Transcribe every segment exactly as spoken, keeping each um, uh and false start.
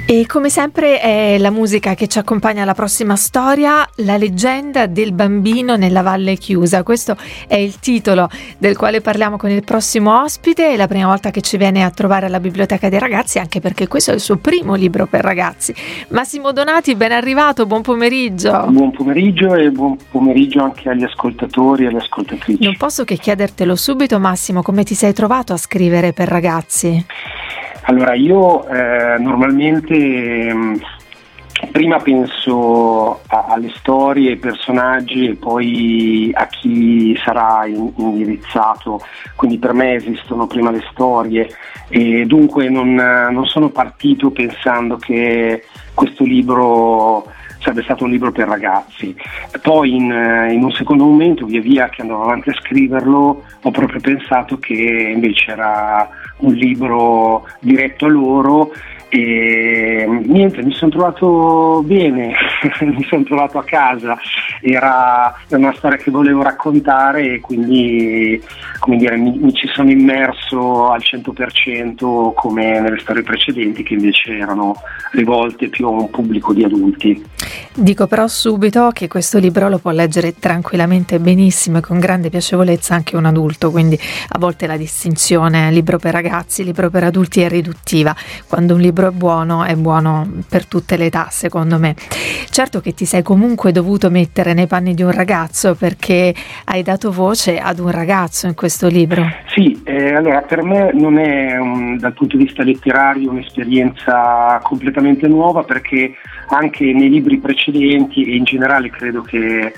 E come sempre è la musica che ci accompagna alla prossima storia, La leggenda del bambino nella valle chiusa. Questo è il titolo del quale parliamo con il prossimo ospite. È la prima volta che ci viene a trovare alla Biblioteca dei Ragazzi, anche perché questo è il suo primo libro per ragazzi. Massimo Donati, ben arrivato, buon pomeriggio. Buon pomeriggio e buon pomeriggio anche agli ascoltatori e alle ascoltatrici. Non posso che chiedertelo subito, Massimo, come ti sei trovato a scrivere per ragazzi? Allora, io eh, normalmente mh, prima penso a, alle storie, ai personaggi e poi a chi sarà in, indirizzato, quindi per me esistono prima le storie e dunque non, non sono partito pensando che questo libro sarebbe stato un libro per ragazzi. Poi in, in un secondo momento, via via che andavo avanti a scriverlo, ho proprio pensato che invece era un libro diretto a loro e niente, mi sono trovato bene, mi sono trovato a casa, era una storia che volevo raccontare e quindi, come dire, mi, mi ci sono immerso al cento per cento come nelle storie precedenti che invece erano rivolte più a un pubblico di adulti. Dico però subito che questo libro lo può leggere tranquillamente benissimo e con grande piacevolezza anche un adulto, quindi a volte la distinzione libro per ragazzi, libro per adulti è riduttiva. Quando un libro è buono, è buono per tutte le età, secondo me. Certo che ti sei comunque dovuto mettere nei panni di un ragazzo perché hai dato voce ad un ragazzo in questo libro. Sì, eh, allora per me non è un, dal punto di vista letterario un'esperienza completamente nuova, perché anche nei libri precedenti e in generale credo che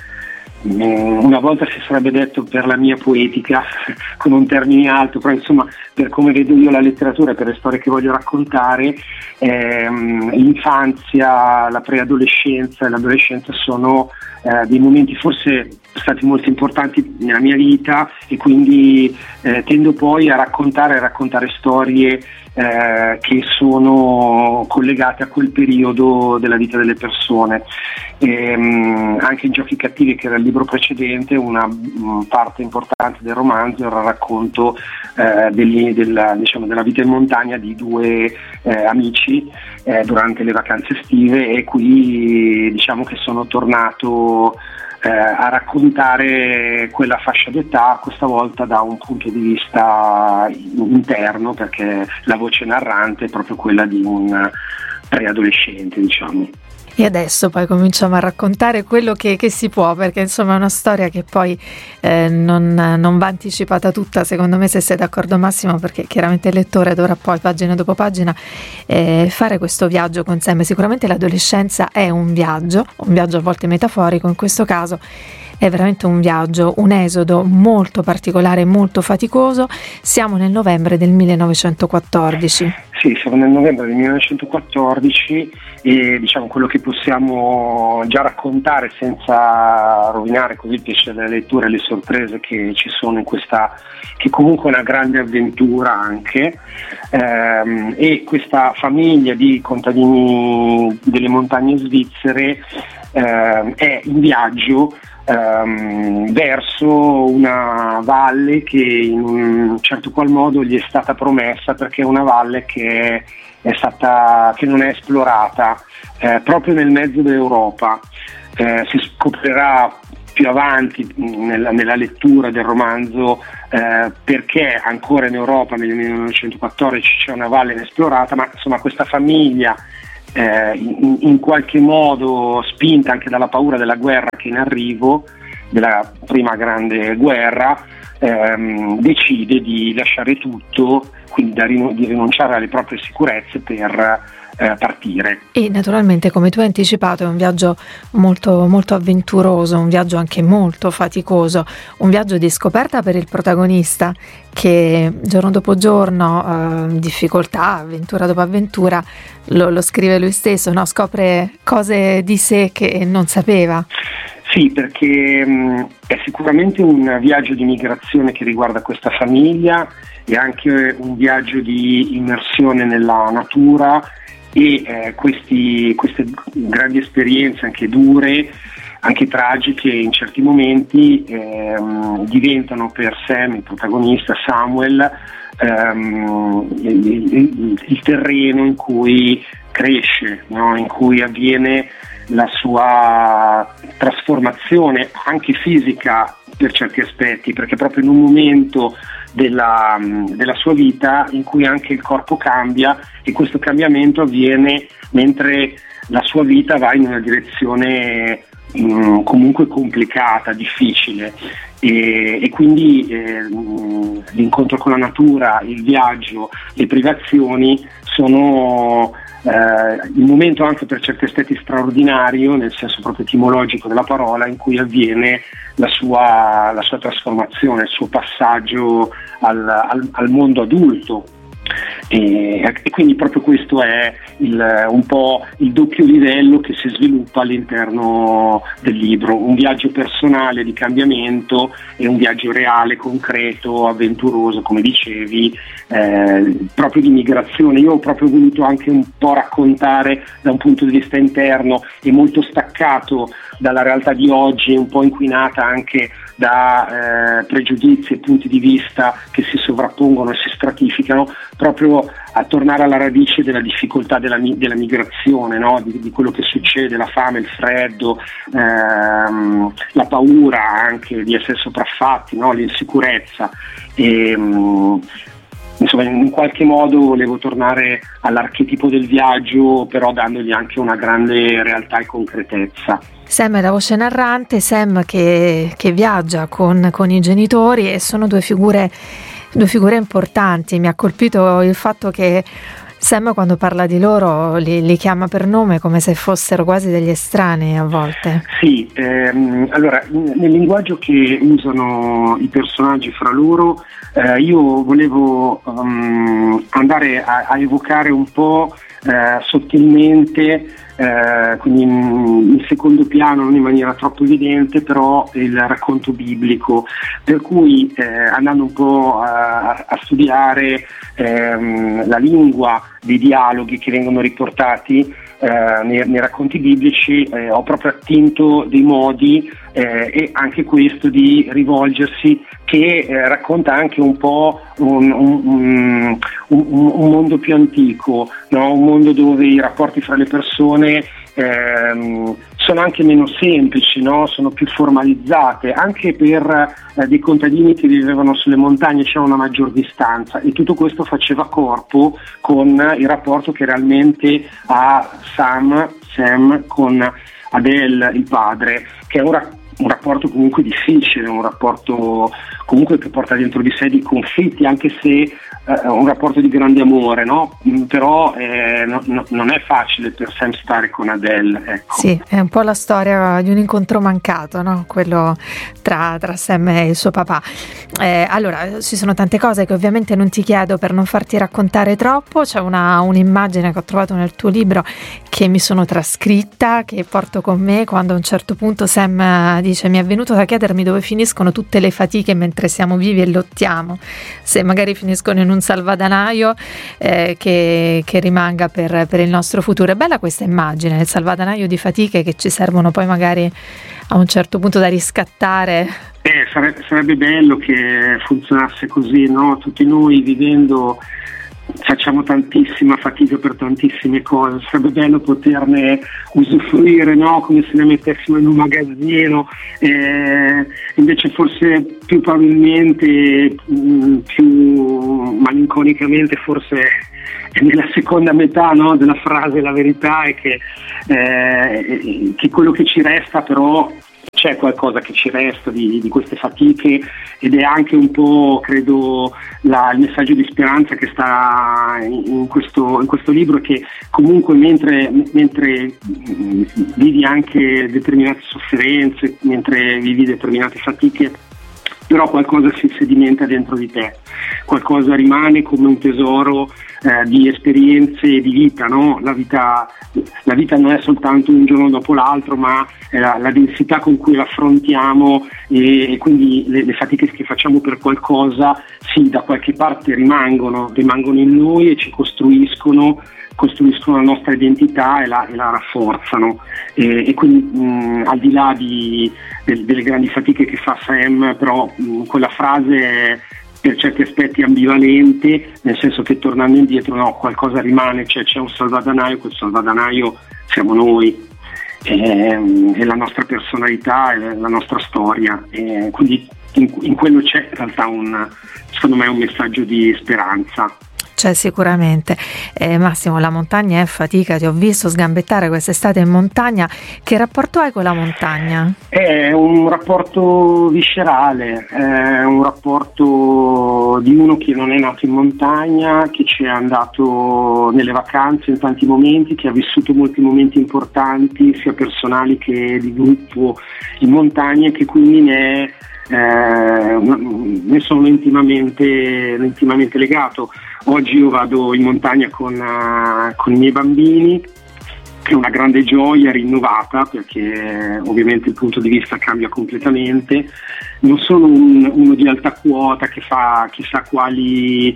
una volta si sarebbe detto per la mia poetica con un termine alto, però insomma per come vedo io la letteratura e per le storie che voglio raccontare, ehm, l'infanzia, la preadolescenza e l'adolescenza sono eh, dei momenti forse stati molto importanti nella mia vita e quindi eh, tendo poi a raccontare, a raccontare storie eh, che sono collegate a quel periodo della vita delle persone. E, um, anche in Giochi cattivi, che era il libro precedente, una um, parte importante del romanzo era il racconto eh, degli, della, diciamo, della vita in montagna di due eh, amici eh, durante le vacanze estive, e qui diciamo che sono tornato eh, a raccontare quella fascia d'età, questa volta da un punto di vista interno, perché la voce narrante è proprio quella di un preadolescente, diciamo. E adesso poi cominciamo a raccontare quello che, che si può, perché insomma è una storia che poi eh, non, non va anticipata tutta, secondo me, se sei d'accordo Massimo, perché chiaramente il lettore dovrà poi pagina dopo pagina eh, fare questo viaggio con sé. Ma sicuramente l'adolescenza è un viaggio, un viaggio a volte metaforico, in questo caso è veramente un viaggio, un esodo molto particolare, molto faticoso. Siamo nel novembre del millenovecentoquattordici. Sì, siamo nel novembre del millenovecentoquattordici e diciamo quello che possiamo già raccontare senza rovinare così il piacere della lettura e le sorprese che ci sono in questa, che comunque è una grande avventura anche, ehm, e questa famiglia di contadini delle montagne svizzere ehm, è in viaggio Um, verso una valle che in un certo qual modo gli è stata promessa, perché è una valle che è stata, che non è esplorata, eh, proprio nel mezzo dell'Europa. Eh, si scoprirà più avanti nella, nella lettura del romanzo eh, perché ancora in Europa nel millenovecentoquattordici c'è una valle inesplorata, ma insomma questa famiglia Eh, in, in qualche modo spinta anche dalla paura della guerra che è in arrivo, della prima grande guerra, ehm, decide di lasciare tutto, quindi da rin- di rinunciare alle proprie sicurezze per eh, partire. E naturalmente, come tu hai anticipato, è un viaggio molto, molto avventuroso, un viaggio anche molto faticoso, un viaggio di scoperta per il protagonista che giorno dopo giorno, eh, difficoltà, avventura dopo avventura, lo, lo scrive lui stesso, no? Scopre cose di sé che non sapeva. Sì, perché mh, è sicuramente un viaggio di migrazione che riguarda questa famiglia e anche un viaggio di immersione nella natura e eh, questi, queste grandi esperienze anche dure, anche tragiche in certi momenti, ehm, diventano per Sam, il protagonista Samuel, ehm, il, il, il terreno in cui cresce, no? In cui avviene la sua trasformazione anche fisica per certi aspetti, perché proprio in un momento della, della sua vita in cui anche il corpo cambia, e questo cambiamento avviene mentre la sua vita va in una direzione mh, comunque complicata, difficile, e, e quindi eh, l'incontro con la natura, il viaggio, le privazioni sono eh, il momento anche per certi aspetti straordinario, nel senso proprio etimologico della parola, in cui avviene la sua, la sua trasformazione, il suo passaggio al, al, al mondo adulto. E, e quindi proprio questo è il, un po' il doppio livello che si sviluppa all'interno del libro: un viaggio personale di cambiamento e un viaggio reale, concreto, avventuroso, come dicevi, eh, proprio di migrazione. Io ho proprio voluto anche un po' raccontare da un punto di vista interno e molto staccato dalla realtà di oggi, un po' inquinata anche da eh, pregiudizi e punti di vista che si sovrappongono e si stratificano, proprio a tornare alla radice della difficoltà della, della migrazione, no? di, di quello che succede, la fame, il freddo, ehm, la paura anche di essere sopraffatti, no? L'insicurezza. E, um, insomma, in qualche modo volevo tornare all'archetipo del viaggio, però dandogli anche una grande realtà e concretezza. Sam è la voce narrante, Sam che, che viaggia con, con i genitori, e sono due figure, due figure importanti. Mi ha colpito il fatto che Sam, quando parla di loro, li, li chiama per nome come se fossero quasi degli estranei a volte. Sì, ehm, allora nel linguaggio che usano i personaggi fra loro, eh, io volevo um, andare a, a evocare un po' eh, sottilmente, eh, quindi in, in secondo piano, non in maniera troppo evidente, però il racconto biblico, per cui eh, andando un po' a, a studiare ehm, la lingua dei dialoghi che vengono riportati eh, nei, nei racconti biblici, eh, ho proprio attinto dei modi eh, e anche questo di rivolgersi, che eh, racconta anche un po' un, un, un, un, un mondo più antico, no? Un mondo dove i rapporti fra le persone ehm, sono anche meno semplici, no? Sono più formalizzate, anche per eh, dei contadini che vivevano sulle montagne c'è una maggior distanza, e tutto questo faceva corpo con il rapporto che realmente ha Sam, Sam con Adele, il padre, che è un racconto un rapporto comunque difficile, un rapporto comunque che porta dentro di sé dei conflitti, anche se eh, un rapporto di grande amore, no? Però eh, no, no, non è facile per Sam stare con Adele, ecco. Sì, è un po' la storia di un incontro mancato, no? Quello tra, tra Sam e il suo papà. Eh, allora, ci sono tante cose che ovviamente non ti chiedo per non farti raccontare troppo. C'è una, un'immagine che ho trovato nel tuo libro che mi sono trascritta, che porto con me, quando a un certo punto Sam dice: mi è venuto da chiedermi dove finiscono tutte le fatiche mentre siamo vivi e lottiamo, se magari finiscono in un salvadanaio eh, che, che rimanga per, per il nostro futuro. È bella questa immagine, il salvadanaio di fatiche che ci servono poi magari a un certo punto da riscattare. Eh, sarebbe, sarebbe bello che funzionasse così, no? Tutti noi vivendo facciamo tantissima fatica per tantissime cose, sarebbe bello poterne usufruire, no? Come se ne mettessimo in un magazzino, eh, invece forse più probabilmente, mh, più malinconicamente, forse nella seconda metà, no, della frase la verità è che, eh, che quello che ci resta, però c'è qualcosa che ci resta di, di queste fatiche, ed è anche un po', credo, la, il messaggio di speranza che sta in, in, questo, in questo libro, che comunque mentre, mentre vivi anche determinate sofferenze, mentre vivi determinate fatiche, però qualcosa si sedimenta dentro di te, qualcosa rimane come un tesoro eh, di esperienze e di vita, no? La vita, la vita non è soltanto un giorno dopo l'altro, ma è la, la densità con cui l'affrontiamo, e, e quindi le, le fatiche che facciamo per qualcosa, sì, da qualche parte rimangono, rimangono in noi e ci costruiscono, costruiscono la nostra identità e la, e la rafforzano, e, e quindi mh, al di là di, del, delle grandi fatiche che fa Sam, però mh, quella frase per certi aspetti ambivalente, nel senso che tornando indietro no, qualcosa rimane, cioè c'è un salvadanaio, quel salvadanaio siamo noi, è, è la nostra personalità, è la nostra storia, e quindi in, in quello c'è in realtà un, secondo me un messaggio di speranza. C'è sicuramente. Eh, Massimo, la montagna è fatica, ti ho visto sgambettare quest'estate in montagna. Che rapporto hai con la montagna? È un rapporto viscerale, è un rapporto di uno che non è nato in montagna, che ci è andato nelle vacanze in tanti momenti, che ha vissuto molti momenti importanti sia personali che di gruppo in montagna e che quindi ne è Eh, ne sono intimamente, intimamente legato. Oggi io vado in montagna con, uh, con i miei bambini, che è una grande gioia rinnovata, perché ovviamente il punto di vista cambia completamente. Non sono un, uno di alta quota che fa chissà quali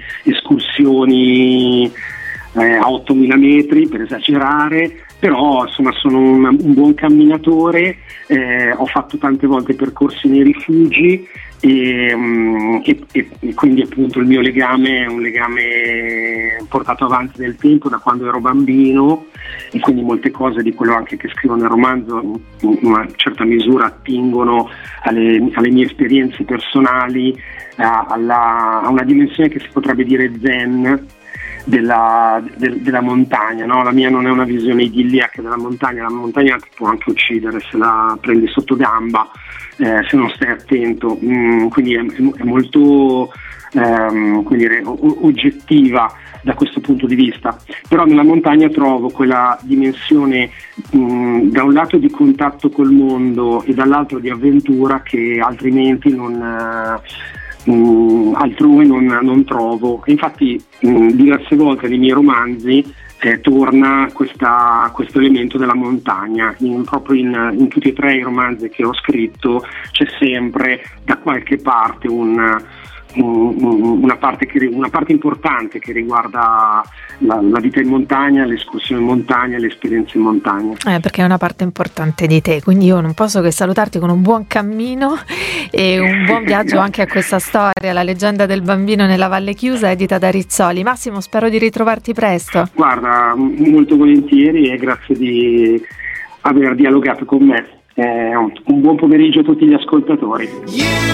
escursioni eh, a ottomila metri, per esagerare, però insomma sono un, un buon camminatore, eh, ho fatto tante volte percorsi nei rifugi e, um, e, e, e quindi appunto il mio legame è un legame portato avanti nel tempo da quando ero bambino, e quindi molte cose di quello anche che scrivo nel romanzo in una certa misura attingono alle, alle mie esperienze personali, a, alla, a una dimensione che si potrebbe dire zen Della, de, della montagna, no? La mia non è una visione idilliaca della montagna, la montagna ti può anche uccidere se la prendi sotto gamba, eh, se non stai attento, mm, quindi è, è molto ehm, come dire, o, oggettiva da questo punto di vista, però nella montagna trovo quella dimensione mh, da un lato di contatto col mondo e dall'altro di avventura che altrimenti non eh, Mm, altrove non, non trovo. Infatti mm, diverse volte nei miei romanzi eh, torna questa, questo elemento della montagna, in, proprio in, in tutti e tre i romanzi che ho scritto c'è sempre da qualche parte un, un, una, parte che, una parte importante che riguarda la, la vita in montagna, le escursioni in montagna, le esperienze in montagna. Eh, perché è una parte importante di te, quindi io non posso che salutarti con un buon cammino e un buon viaggio anche a questa storia, La leggenda del bambino nella Valle Chiusa, edita da Rizzoli. Massimo, spero di ritrovarti presto. Guarda, molto volentieri e grazie di aver dialogato con me. Eh, un buon pomeriggio a tutti gli ascoltatori.